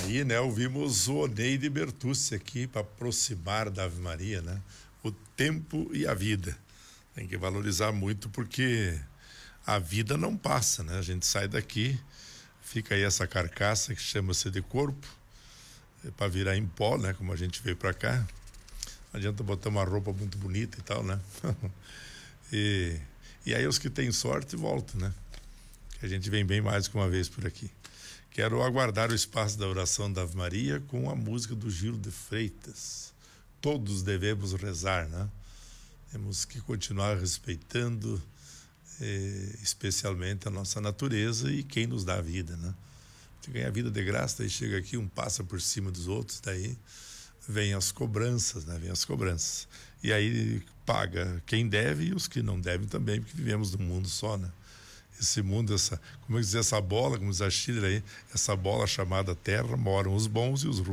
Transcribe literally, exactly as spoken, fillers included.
Aí, né, ouvimos o Oneide Bertucci aqui para aproximar da Ave Maria, né? O tempo e a vida. Tem que valorizar muito porque a vida não passa, né? A gente sai daqui, fica aí essa carcaça que chama-se de corpo, é para virar em pó, né? Como a gente veio para cá. Não adianta botar uma roupa muito bonita e tal, né? e, e aí os que têm sorte voltam, né? Que a gente vem bem mais que uma vez por aqui. Quero aguardar o espaço da oração da Ave Maria com a música do Gil de Freitas. Todos devemos rezar, né? Temos que continuar respeitando eh, especialmente a nossa natureza e quem nos dá a vida, né? Você ganha a vida de graça, daí chega aqui, um passa por cima dos outros, daí vem as cobranças, né? Vem as cobranças. E aí paga quem deve e os que não devem também, porque vivemos num mundo só, né? Esse mundo, essa, como eu dizer, essa bola, como diz a Schiller aí, essa bola chamada Terra, moram os bons e os ruins.